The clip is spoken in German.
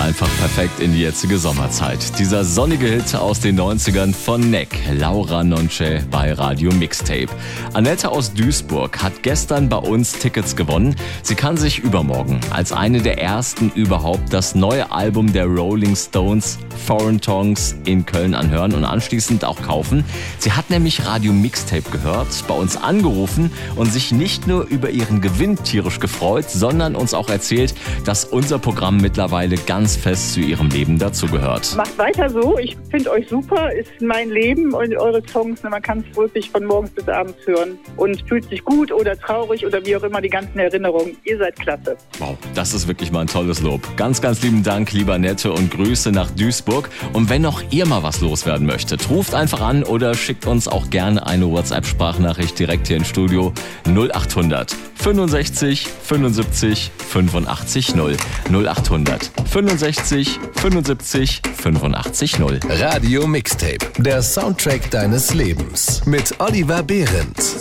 einfach perfekt in die jetzige Sommerzeit. Dieser sonnige Hit aus den 90ern von Neck, Laura Nonce bei Radio Mixtape. Annette aus Duisburg hat gestern bei uns Tickets gewonnen. Sie kann sich übermorgen als eine der ersten überhaupt das neue Album der Rolling Stones, Foreign Tongues, in Köln anhören und anschließend auch kaufen. Sie hat nämlich Radio Mixtape gehört, bei uns angerufen und sich nicht nur über ihren Gewinn tierisch gefreut, sondern uns auch erzählt, dass unser Programm mittlerweile ganz fest zu ihrem Leben dazugehört. Macht weiter so, ich finde euch super, ist mein Leben und eure Songs, man kann es wirklich von morgens bis abends hören und fühlt sich gut oder traurig oder wie auch immer, die ganzen Erinnerungen. Ihr seid klasse. Wow, das ist wirklich mal ein tolles Lob. Ganz, ganz lieben Dank, lieber Annette, und Grüße nach Duisburg. Und wenn auch ihr mal was loswerden möchtet, ruft einfach an oder schickt uns auch gerne eine WhatsApp-Sprachnachricht direkt hier ins Studio 0800 65 75 85 0. 0800 65 75 85 0. Radio Mixtape, der Soundtrack deines Lebens mit Oliver Behrendt.